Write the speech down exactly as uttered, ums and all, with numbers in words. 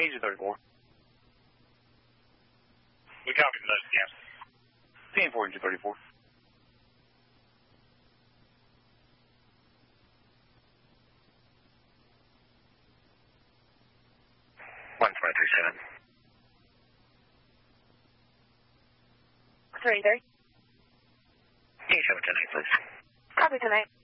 Engine thirty-four. We copy those scams. ten four, Engine thirty-four. one twenty-three seven. three thirty. eight seven ten eight, please. Copy tonight.